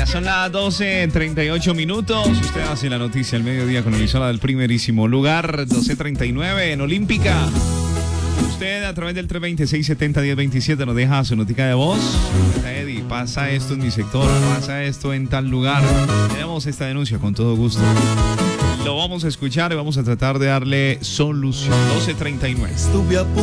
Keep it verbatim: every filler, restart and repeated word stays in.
Son las doce treinta y ocho minutos. Usted hace la noticia al mediodía con emisora del primerísimo lugar, doce treinta y nueve en Olímpica. Usted a través del tres dos seis, siete cero, uno cero dos siete nos deja su notica de voz. Eddie, pasa esto en mi sector, pasa esto en tal lugar. Tenemos esta denuncia con todo gusto. Lo vamos a escuchar y vamos a tratar de darle solución. doce treinta y nueve.